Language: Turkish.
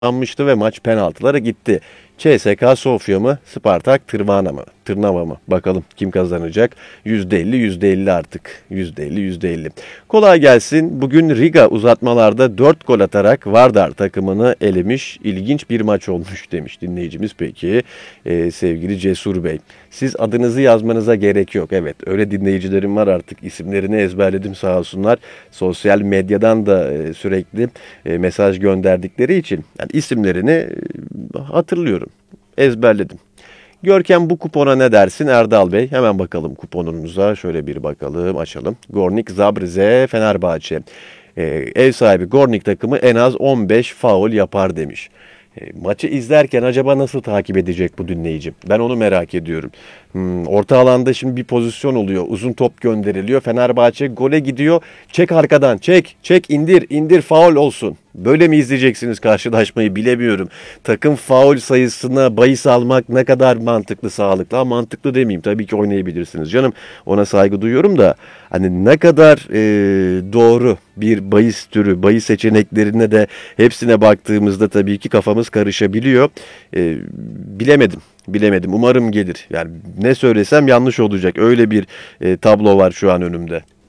Anmıştı ve maç penaltılara gitti. CSKA Sofya mı, Spartak Trnava mı? Trnava mı? Bakalım kim kazanacak? %50, %50 artık. %50, %50. Kolay gelsin. Bugün Riga uzatmalarda 4 gol atarak Vardar takımını elemiş. İlginç bir maç olmuş demiş dinleyicimiz. Peki sevgili Cesur Bey. Siz adınızı yazmanıza gerek yok. Evet, öyle dinleyicilerim var artık. İsimlerini ezberledim sağ olsunlar. Sosyal medyadan da sürekli mesaj gönderdikleri için yani isimlerini hatırlıyorum. Ezberledim. Görkem bu kupona ne dersin Erdal Bey? Hemen bakalım kuponumuza. Şöyle bir bakalım, açalım. Gornik Zabrze Fenerbahçe. Ev sahibi Gornik takımı en az 15 faul yapar demiş. Maçı izlerken acaba nasıl takip edecek bu dinleyicim? Ben onu merak ediyorum. Orta alanda şimdi bir pozisyon oluyor. Uzun top gönderiliyor. Fenerbahçe gole gidiyor. Çek arkadan. Çek. Çek indir. İndir faul olsun. Böyle mi izleyeceksiniz karşılaşmayı bilemiyorum. Takım faul sayısına bahis almak ne kadar mantıklı, sağlıklı. Ha, mantıklı demeyeyim. Tabii ki oynayabilirsiniz canım. Ona saygı duyuyorum da hani ne kadar doğru bir bahis türü, bahis seçeneklerine de hepsine baktığımızda tabii ki kafamız karışabiliyor. Bilemedim. Bilemedim. Umarım gelir. Yani ne söylesem yanlış olacak. Öyle bir tablo var şu an önümde.